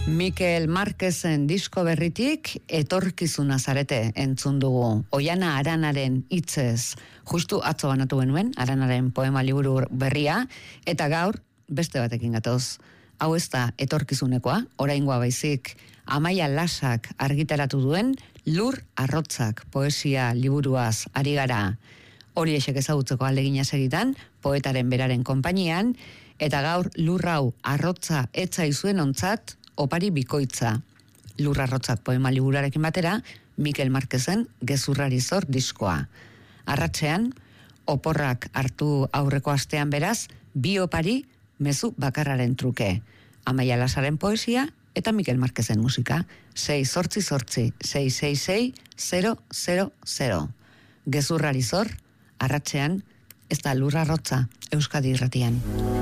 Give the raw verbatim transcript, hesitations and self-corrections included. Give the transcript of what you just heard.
Mikel Marquezen disko berritik etorkizuna zarete entzun dugu. Oiana Aranaren hitzez, justu atzo banatu genuen, Aranaren poema liburu berria, eta gaur beste batekin gatoz. Hau ez da etorkizunekoa, oraingoa baizik, Amaia Lasak argitaratu duen Lur Arrotzak poesia liburuaz ari gara. Hori esek ezagutzeko ahalegina segitan, poetaren beraren konpainian, eta gaur Lur hau arrotza etzaizuen ontzat, opari bikoitza. Lur Arrotzak poema liburarekin batera, Mikel Marquezen gezurrari zor diskoa. Arratsean, oporrak hartu aurreko astean beraz, bi opari mezu bakarraren truke. Amaia Lasaren poesia eta Mikel Marquezen musika. sei zortzi zortzi, sei sei sei, zero zero zero. Gezurrari zor, arratsean, ez da Lur Arrotza, Euskadi Irratian.